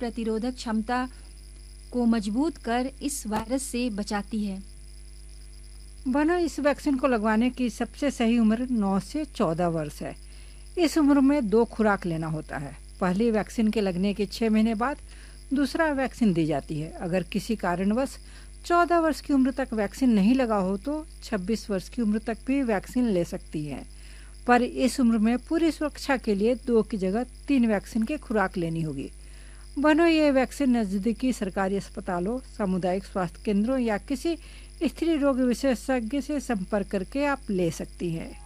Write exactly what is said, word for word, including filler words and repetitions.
प्रतिरोधक क्षमता को मजबूत कर इस वायरस से बचाती है। बनो इस वैक्सीन को लगवाने की सबसे सही उम्र नौ से चौदह वर्ष है। इस उम्र में दो खुराक लेना होता है। पहली वैक्सीन के लगने के छः महीने बाद दूसरा वैक्सीन दी जाती है। अगर किसी कारणवश चौदह वर्ष की उम्र तक वैक्सीन नहीं लगा हो तो छब्बीस वर्ष की उम्र तक भी वैक्सीन ले सकती है, पर इस उम्र में पूरी सुरक्षा के लिए दो की जगह तीन वैक्सीन की खुराक लेनी होगी। बनो ये वैक्सीन नज़दीकी सरकारी अस्पतालों, सामुदायिक स्वास्थ्य केंद्रों या किसी स्त्री रोग विशेषज्ञ से संपर्क करके आप ले सकती हैं।